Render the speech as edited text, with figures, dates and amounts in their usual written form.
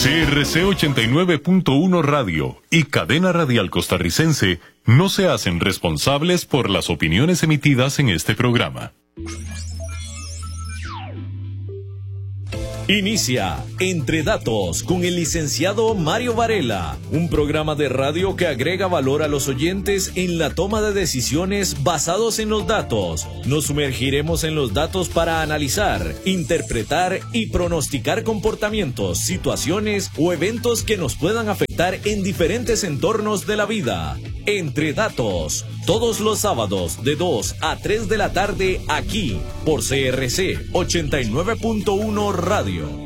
CRC 89.1 Radio y Cadena Radial Costarricense no se hacen responsables por las opiniones emitidas en este programa. Inicia Entre Datos con el licenciado Mario Varela, un programa de radio que agrega valor a los oyentes en la toma de decisiones basados en los datos. Nos sumergiremos en los datos para analizar, interpretar y pronosticar comportamientos, situaciones o eventos que nos puedan afectar en diferentes entornos de la vida. Entre Datos, todos los sábados de 2 a 3 de la tarde aquí por CRC 89.1 Radio.